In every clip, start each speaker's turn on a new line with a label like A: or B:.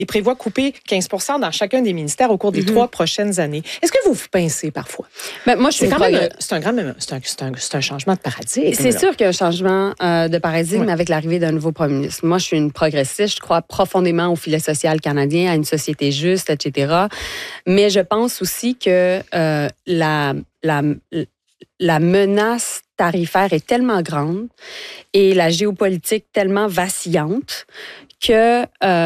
A: il prévoit couper 15 % dans chacun des ministères au cours des 3 prochaines années. Est-ce que vous pincez parfois?
B: Ben, moi, je suis
A: c'est un changement de paradigme.
B: C'est sûr qu'il y a un changement de paradigme avec l'arrivée d'un nouveau premier ministre. Moi, je suis une progressiste. Je crois profondément au filet social canadien, à une société juste, etc. Mais je pense aussi que la menace tarifaire est tellement grande et la géopolitique tellement vacillante que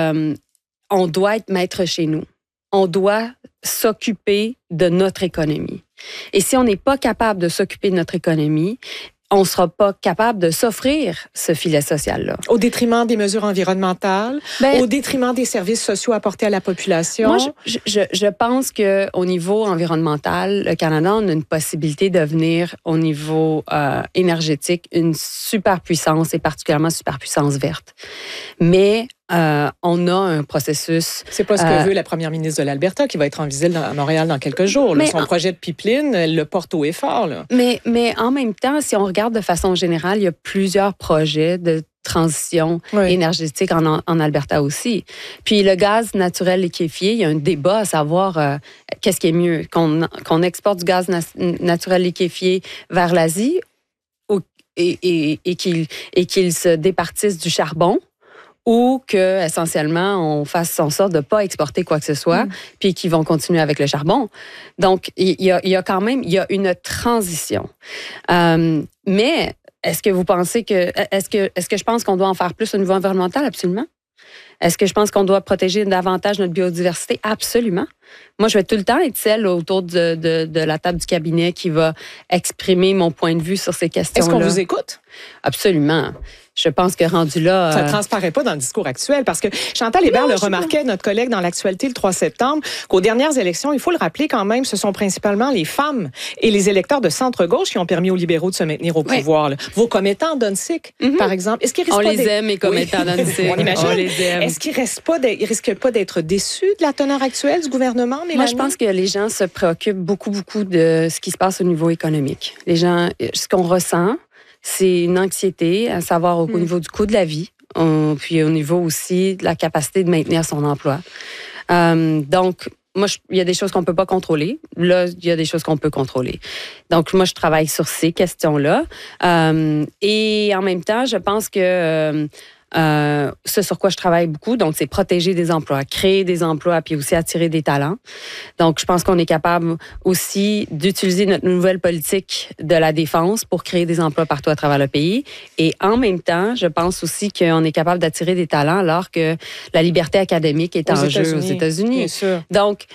B: on doit être maître chez nous. On doit s'occuper de notre économie. Et si on n'est pas capable de s'occuper de notre économie, on ne sera pas capable de s'offrir ce filet social-là.
A: Au détriment des mesures environnementales, au détriment des services sociaux apportés à la population.
B: Moi, je pense qu'au niveau environnemental, le Canada a une possibilité de devenir, au niveau énergétique, une superpuissance et particulièrement superpuissance verte. Mais on a un processus...
A: C'est pas ce que veut la première ministre de l'Alberta qui va être en visite à Montréal dans quelques jours. Là, son projet de pipeline, elle le porte haut et fort. Là.
B: Mais en même temps, si on regarde de façon générale, il y a plusieurs projets de transition énergétique en Alberta aussi. Puis le gaz naturel liquéfié, il y a un débat à savoir qu'est-ce qui est mieux, qu'on exporte du gaz naturel liquéfié vers l'Asie et qu'il se départisse du charbon, ou que essentiellement on fasse en sorte de pas exporter quoi que ce soit, puis qu'ils vont continuer avec le charbon. Donc il y a quand même une transition. Mais est-ce que vous pensez que est-ce que je pense qu'on doit en faire plus au niveau environnemental? Absolument. Est-ce que je pense qu'on doit protéger davantage notre biodiversité? Absolument. Moi, je vais tout le temps être celle autour de la table du cabinet qui va exprimer mon point de vue sur ces questions-là.
A: Est-ce qu'on vous écoute?
B: Absolument. Je pense que rendu là...
A: Ça ne transparaît pas dans le discours actuel parce que Chantal Hébert le remarquait, notre collègue dans l'actualité le 3 septembre, qu'aux dernières élections, il faut le rappeler quand même, ce sont principalement les femmes et les électeurs de centre-gauche qui ont permis aux libéraux de se maintenir au pouvoir. Là. Vos commettants d'Unsic, par exemple. Est-ce qu'ils risquent
B: les aime, les commettants d'Unsic.
A: On imagine.
B: On les aime.
A: Est-ce qu'ils risquent pas d'être déçus de la teneur actuelle du gouvernement, Mélanie?
B: Moi, je pense que les gens se préoccupent beaucoup de ce qui se passe au niveau économique. Les gens, ce qu'on ressent, c'est une anxiété, à savoir au niveau du coût de la vie, puis au niveau aussi de la capacité de maintenir son emploi. Donc, moi, il y a des choses qu'on ne peut pas contrôler. Là, il y a des choses qu'on peut contrôler. Donc, moi, je travaille sur ces questions-là. Et en même temps, je pense que... ce sur quoi je travaille beaucoup, donc c'est protéger des emplois, créer des emplois, puis aussi attirer des talents. Donc, je pense qu'on est capable aussi d'utiliser notre nouvelle politique de la défense pour créer des emplois partout à travers le pays. Et en même temps, je pense aussi qu'on est capable d'attirer des talents alors que la liberté académique est en jeu aux États-Unis.
A: Bien sûr.
B: Donc,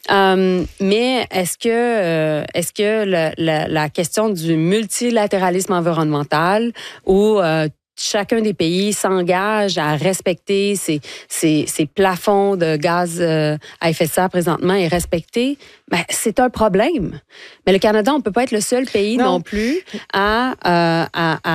B: mais est-ce que la question du multilatéralisme environnemental ou chacun des pays s'engage à respecter ces plafonds de gaz à effet de serre présentement et respecter, c'est un problème. Mais le Canada, on ne peut pas être le seul pays non plus à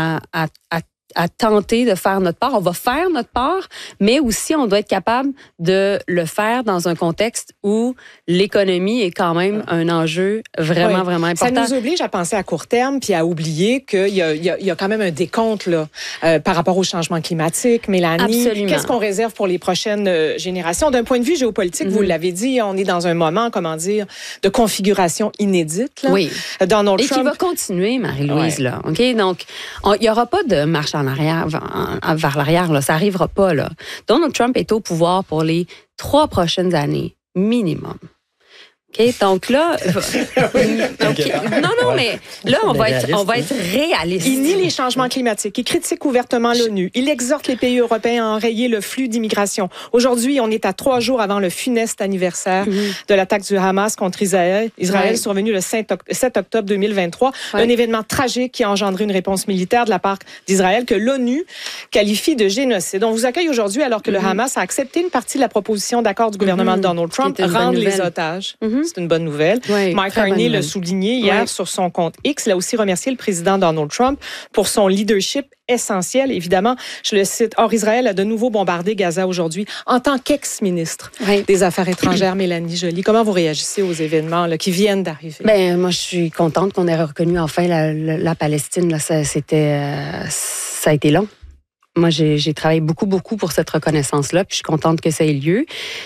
B: tenter de faire notre part. On va faire notre part, mais aussi on doit être capable de le faire dans un contexte où l'économie est quand même un enjeu vraiment important.
A: Ça nous oblige à penser à court terme puis à oublier qu'il y a quand même un décompte là, par rapport au changement climatique. Mélanie,
B: absolument.
A: Qu'est-ce qu'on réserve pour les prochaines générations? D'un point de vue géopolitique, vous l'avez dit, on est dans un moment, de configuration inédite. Là.
B: Oui.
A: Donald Trump.
B: Et qui va continuer, Marie-Louise. Là, OK? Donc, il n'y aura pas de marche en arrière, vers l'arrière, là. Ça n'arrivera pas. Là. Donald Trump est au pouvoir pour les 3 prochaines années, minimum. OK? Donc là, mais là, on va être réaliste.
A: Il nie les changements climatiques. Il critique ouvertement l'ONU. Il exhorte les pays européens à enrayer le flux d'immigration. Aujourd'hui, on est à 3 jours avant le funeste anniversaire de l'attaque du Hamas contre Israël. Israël survenu le 7 octobre 2023. Un événement tragique qui a engendré une réponse militaire de la part d'Israël que l'ONU qualifie de génocide. On vous accueille aujourd'hui alors que le Hamas a accepté une partie de la proposition d'accord du gouvernement de Donald Trump, rendre les otages. C'est une bonne nouvelle.
B: Oui,
A: Mike Carney l'a souligné hier sur son compte X. Il a aussi remercié le président Donald Trump pour son leadership essentiel. Évidemment, je le cite, Or, Israël a de nouveau bombardé Gaza aujourd'hui. En tant qu'ex-ministre des Affaires étrangères, Mélanie Joly, comment vous réagissez aux événements là, qui viennent d'arriver?
B: Moi, je suis contente qu'on ait reconnu enfin la Palestine. Là, ça a été long. moi, j'ai travaillé beaucoup pour cette reconnaissance-là, puis je suis contente que ça ait lieu.